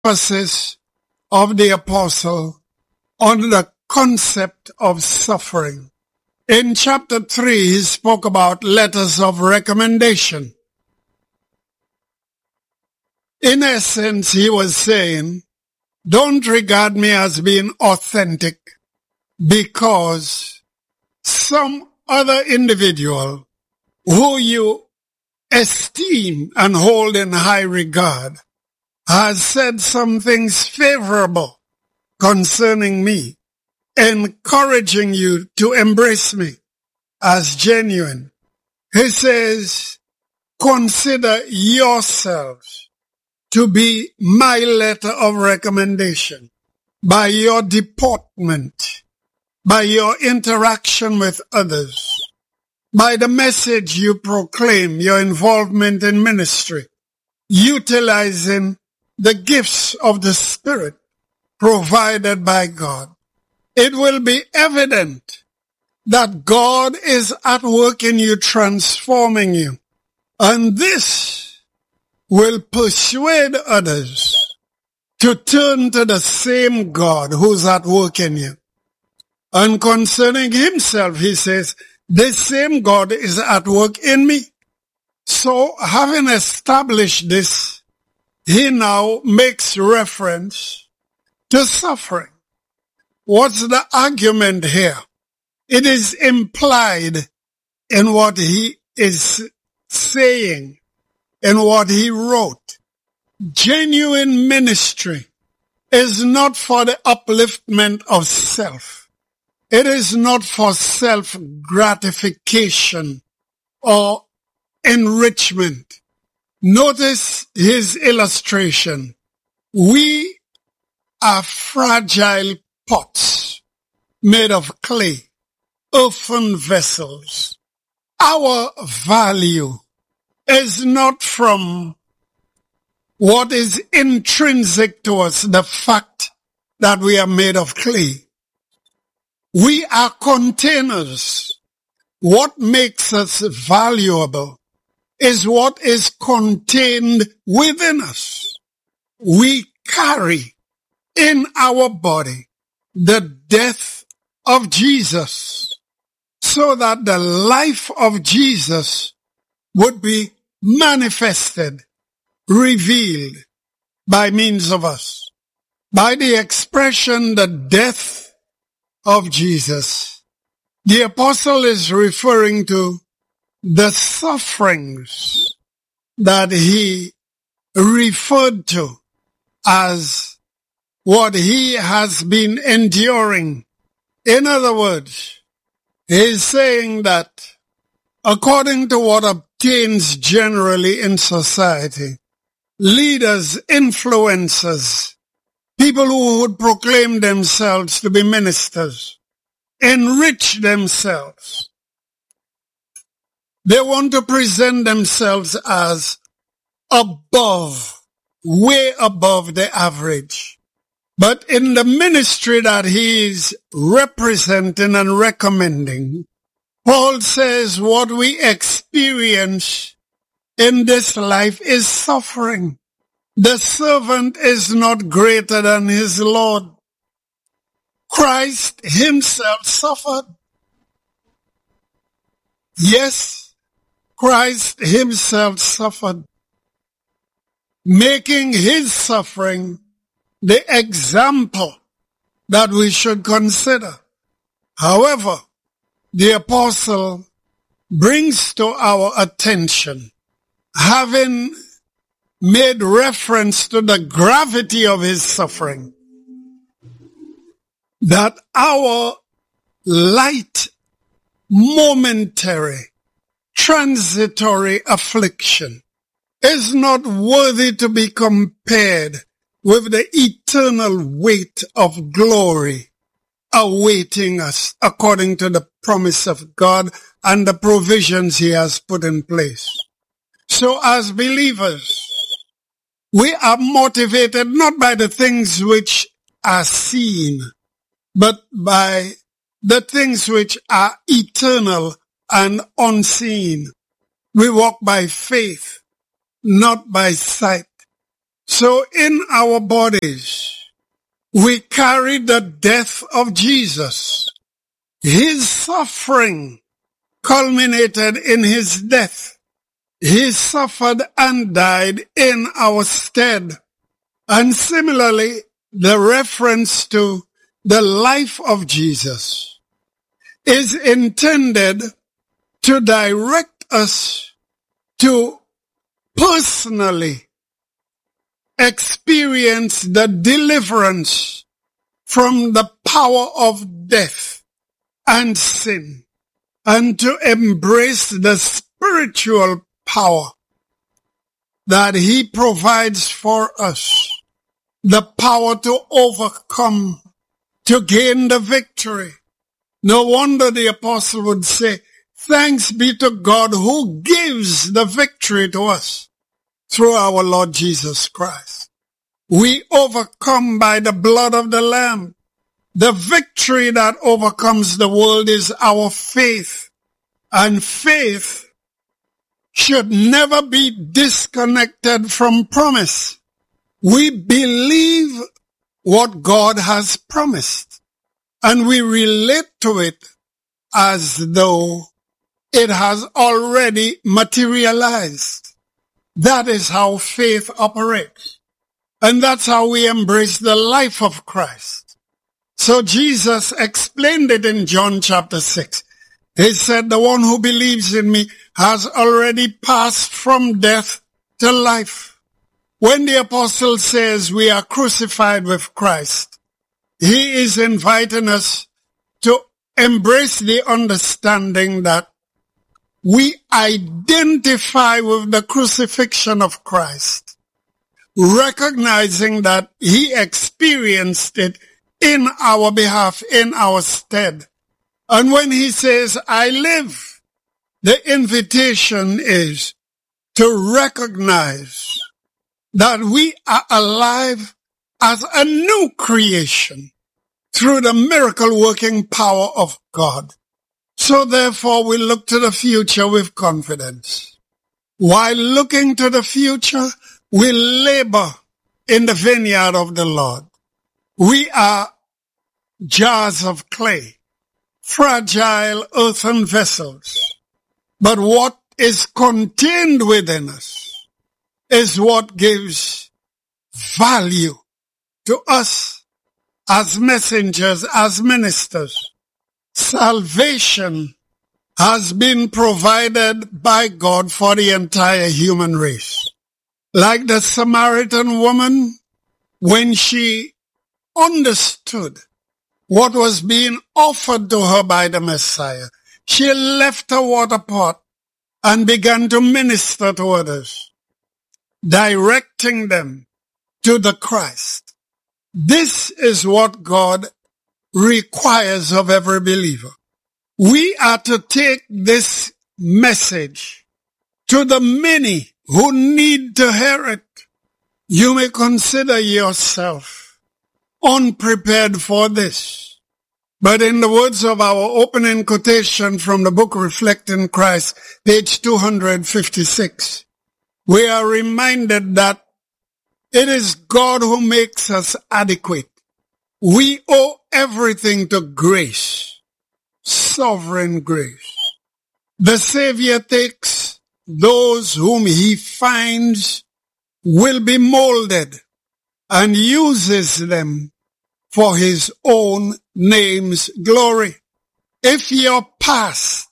emphasis of the apostle on the concept of suffering. In chapter 3, he spoke about letters of recommendation. In essence, he was saying, don't regard me as being authentic because some other individual who you esteem and hold in high regard has said some things favorable concerning me, encouraging you to embrace me as genuine. He says, consider yourselves to be my letter of recommendation by your deportment, by your interaction with others, by the message you proclaim, your involvement in ministry, utilizing the gifts of the Spirit provided by God. It will be evident that God is at work in you, transforming you. And this will persuade others to turn to the same God who's at work in you. And concerning himself, he says, this same God is at work in me. So having established this, he now makes reference to suffering. What's the argument here? It is implied in what he is saying, in what he wrote. Genuine ministry is not for the upliftment of self. It is not for self-gratification or enrichment. Notice his illustration. We are fragile pots made of clay, earthen vessels. Our value is not from what is intrinsic to us, the fact that we are made of clay. We are containers. What makes us valuable is what is contained within us. We carry in our body the death of Jesus so that the life of Jesus would be manifested, revealed by means of us. By the expression, the death of Jesus, the apostle is referring to the sufferings that he referred to as what he has been enduring. In other words, he's saying that according to what obtains generally in society, leaders, influencers, people who would proclaim themselves to be ministers, enrich themselves. They want to present themselves as above, way above the average. But in the ministry that he is representing and recommending, Paul says what we experience in this life is suffering. The servant is not greater than his Lord. Christ himself suffered. Yes, Christ himself suffered, making his suffering the example that we should consider. However, the apostle brings to our attention, having made reference to the gravity of his suffering, that our light, momentary, transitory affliction is not worthy to be compared with the eternal weight of glory awaiting us according to the promise of God and the provisions he has put in place. So as believers, we are motivated not by the things which are seen, but by the things which are eternal and unseen. We walk by faith, not by sight. So in our bodies, we carry the death of Jesus. His suffering culminated in his death. He suffered and died in our stead. And similarly, the reference to the life of Jesus is intended to direct us to personally experience the deliverance from the power of death and sin, and to embrace the spiritual power that he provides for us, the power to overcome, to gain the victory. No wonder the apostle would say, thanks be to God who gives the victory to us through our Lord Jesus Christ. We overcome by the blood of the Lamb. The victory that overcomes the world is our faith. And faith should never be disconnected from promise. We believe what God has promised, and we relate to it as though it has already materialized. That is how faith operates. And that's how we embrace the life of Christ. So Jesus explained it in John chapter 6. He said, the one who believes in me has already passed from death to life. When the apostle says we are crucified with Christ, he is inviting us to embrace the understanding that we identify with the crucifixion of Christ, recognizing that he experienced it in our behalf, in our stead. And when he says, I live, the invitation is to recognize that we are alive as a new creation through the miracle working power of God. So therefore we look to the future with confidence. While looking to the future, we labor in the vineyard of the Lord. We are jars of clay, fragile earthen vessels. But what is contained within us is what gives value to us as messengers, as ministers. Salvation has been provided by God for the entire human race. Like the Samaritan woman, when she understood what was being offered to her by the Messiah, she left her water pot and began to minister to others, directing them to the Christ. This is what God requires of every believer. We are to take this message to the many who need to hear it. You may consider yourself unprepared for this. But in the words of our opening quotation from the book Reflecting Christ, page 256, we are reminded that it is God who makes us adequate. We owe everything to grace, sovereign grace. The Savior takes those whom he finds will be molded and uses them for his own name's glory. If your past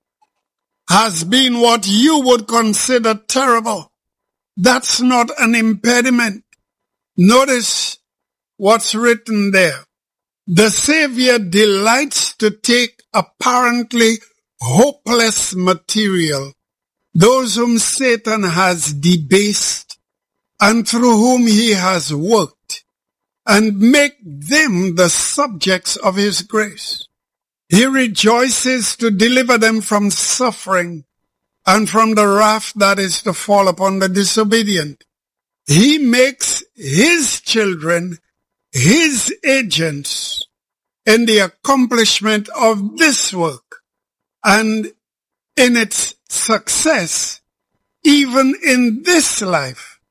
has been what you would consider terrible, that's not an impediment. Notice what's written there. The Savior delights to take apparently hopeless material, those whom Satan has debased and through whom he has worked, and make them the subjects of his grace. He rejoices to deliver them from suffering and from the wrath that is to fall upon the disobedient. He makes his children his agents in the accomplishment of this work and in its success, even in this life.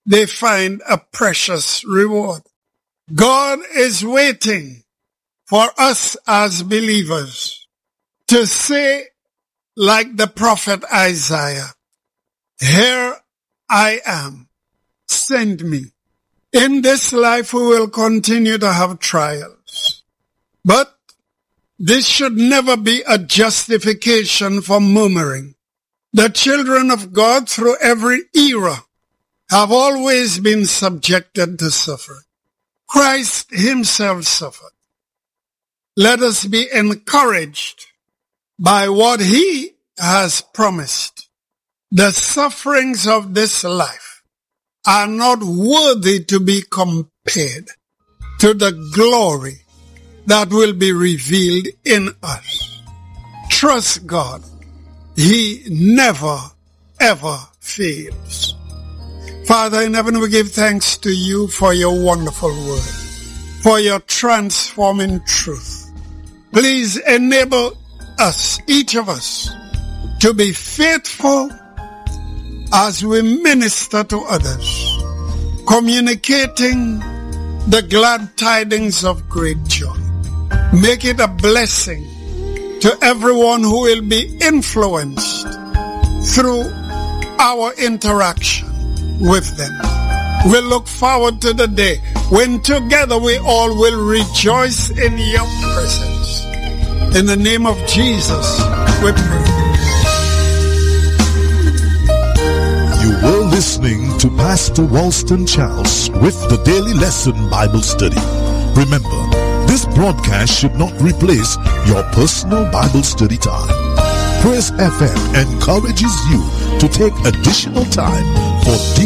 they find a precious reward. God is waiting for us as believers to say, like the prophet Isaiah, "Here I am, send me." In this life we will continue to have trials, but this should never be a justification for murmuring. The children of God through every era have always been subjected to suffering. Christ himself suffered. Let us be encouraged by what he has promised. The sufferings of this life are not worthy to be compared to the glory that will be revealed in us. Trust God. He never, ever fails. Father in heaven, we give thanks to you for your wonderful word, for your transforming truth. Please enable us, each of us, to be faithful as we minister to others, communicating the glad tidings of great joy. Make it a blessing to everyone who will be influenced through our interaction with them. We look forward to the day when together we all will rejoice in your presence. In the name of Jesus, we pray. You were listening to Pastor Walston Charles with the Daily Lesson Bible Study. Remember, this broadcast should not replace your personal Bible study time. Praise FM encourages you to take additional time for deep